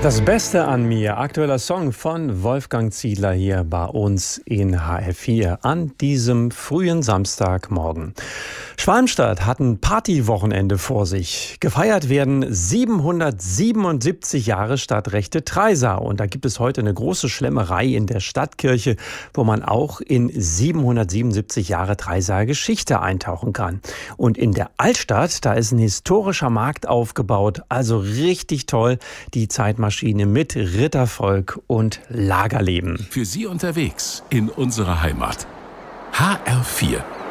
Das Beste an mir, aktueller Song von Wolfgang Ziedler hier bei uns in HR4 an diesem frühen Samstagmorgen. Schwalmstadt hat ein Partywochenende vor sich. Gefeiert werden 777 Jahre Stadtrechte Treysa. Und da gibt es heute eine große Schlemmerei in der Stadtkirche, wo man auch in 777 Jahre Treysa Geschichte eintauchen kann. Und in der Altstadt, da ist ein historischer Markt aufgebaut, also richtig toll, die Zeitmaschine mit Rittervolk und Lagerleben. Für Sie unterwegs in unserer Heimat. HR4